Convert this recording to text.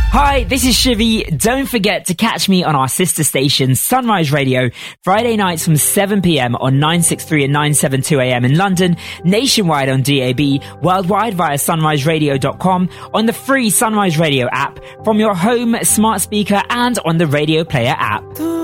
Hi, this is Shivy. Don't forget to catch me on our sister station, Sunrise Radio, Friday nights from 7pm on 963 and 972am in London, nationwide on DAB, worldwide via sunriseradio.com, on the free Sunrise Radio app, from your home, smart speaker, and on the Radio Player app.